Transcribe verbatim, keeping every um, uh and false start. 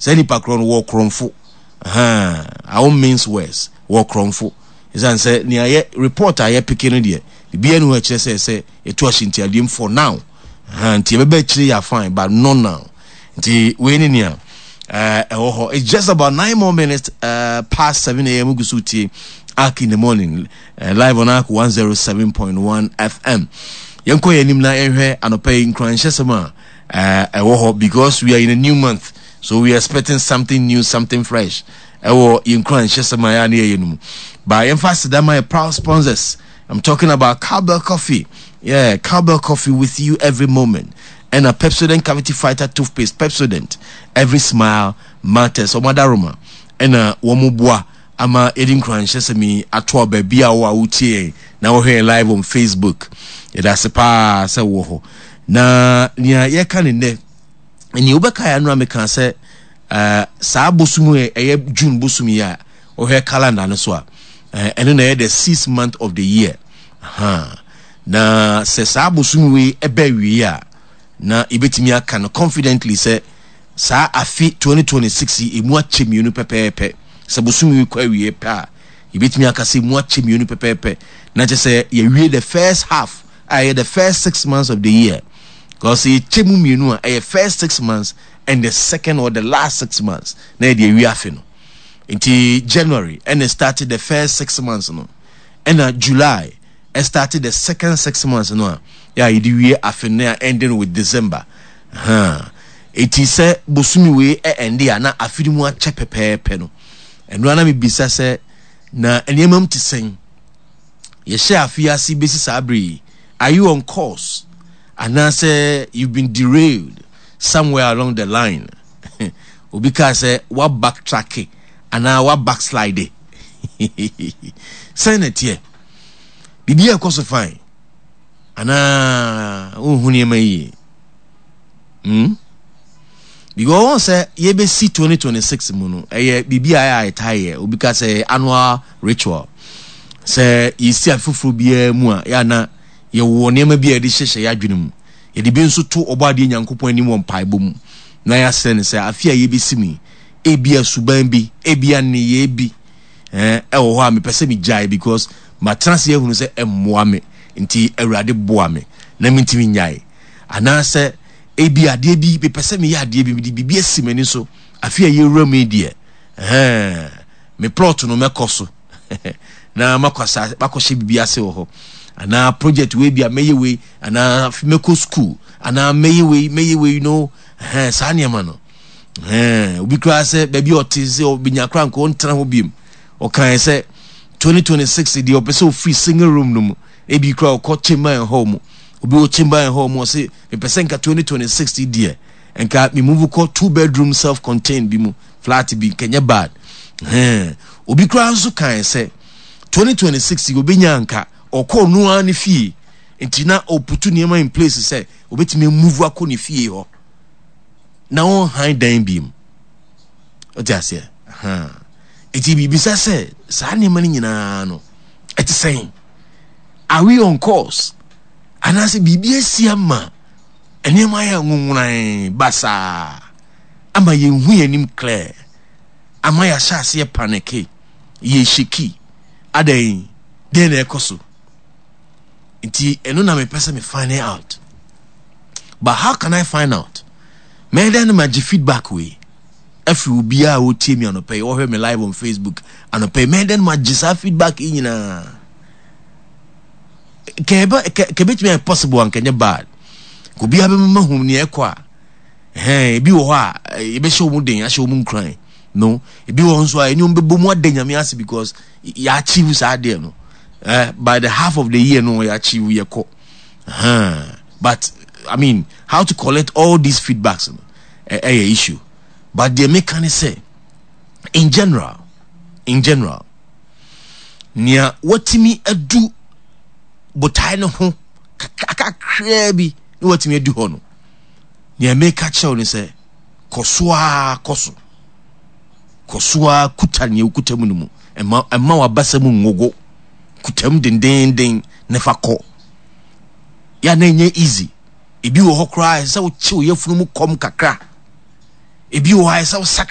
say nipa kron wo kronfo aha our means words wo kronfo is an say near ye report aye picking there bia no a say say eto ashintiadem for now aha nti be be kire ya fine but not now nti we ni nia uh oh, it's just about nine more minutes uh past seven a m gusuti Ak in the morning uh, live on Ak one oh seven point one F M. Yanko yenim na ehwe anope nkranhyesema uh ewo because we are in a new month, so we are expecting something new, something fresh. Ewo nkranhyesema ya na yenum. By emphasis that my proud sponsors, I'm talking about Cowbell Coffee. Yeah, Cowbell Coffee with you every moment. And a Pepsodent Cavity Fighter toothpaste, Pepsodent. Every smile matters. Omadaroma. And a Womubwa. Ama Edin Cranches me atwa baby a wa utie na wo here live on Facebook. It has a pa say wo na nia ye kan ne ni obeka ya no ameka say eh saa bosumu e June bosumu ya wo here calendar no so a eno na the sixth month of the year. Aha na se saa bosumu we e ba wi a na ibetimi aka no confidently say saa afi twenty twenty-six e mu achemiunu pepepe sabusumi kwa wiye pa ibetimi akase mu achemiunu pepepe na je say ye wie the first half I the first six months of the year because ye chemu mienu a the first six months and the second or the last six months na de wi afi no until January and it started the first six months no and uh, July it started the second six months no yeah ye de wi afi na ending with December huh it is say busumi we e end ya na afiri mu ache pepepe no and rana mi bisa se na eniyamam ti sen ye share afiasi besi sabri are you on course and I say you've been derailed somewhere along the line obika say what backtracking and now what backslide send it here bibi e koso fine ana ohuni mai hmm because say ye be see twenty twenty-six mu no eh bibi aya itaye obika say annual ritual say you see afufuru bia mu a ya na ye wo nema bia de hyehye ya dwene mu ye de bi nso to obade nyankopon anim won paebo mu na ya sen say afia ye be simi e bia suban bi e bia ne ye bi eh e wo ho a me pese mi jai because ma trans ye hunu say emmoa me nti awurade boa me na mintimi nyai ana say ebi ade bi be pese me ya ade bi bi bi asimani so afia ye wura me die eh me plot no mekoso na makwasa makoshe bibi ase wo ho ana project we bia meye we ana meko school ana meye we meye we you know eh sane ma no eh obi kra se baby otize obinya kra nko ntena ho biem o kan se twenty twenty-six di opese o free single room no ebi kra o ko chema en home obi o chemba en home o se me pese nka twenty twenty-six die enka me move ko two bedroom self contained bi mu flat bi kenya bad eh obi kra nso kan se twenty twenty-six obi nyanka oko no an fie entina oputu niema in place se obetime move akọ ne fie ho na on high dan bim o just here ha eti bi bisa se sa niema ni nyina no eti saying are we on course anase bibi asiama enema ya ngungunan basa ama ye hu yanim clear ama ya shase ye panic ye shiki adai den ekoso nti eno na me pese me find out but how can I find out me then ma gi feedback we every ubia o tie me anope o hear me live on Facebook anope me then ma gi sa feedback nyina keba kebet me possible an kenye bad ko bia be mahum ne ekwa eh bi wo ha e be show mu den a show mu nkran no e bi wo nso a eni be bomu adanyame ase because ya achieve sa de no eh by the half of the year no ya achieve ye ko uh but I mean how to collect all these feedbacks no eh eh issue but the mechanic say in general in general nia watimi adu botai no ho kakakra bi ni watimi adu ho no nia make a show ni say kosoa koso kosoa kutani ukutamu no mu ema ema wabasamu ngogo kutam den den den nefa ko ya na nye easy ebi wo ho kra say wo chi wo yafunu mu kom kakra ebi wo ha say wo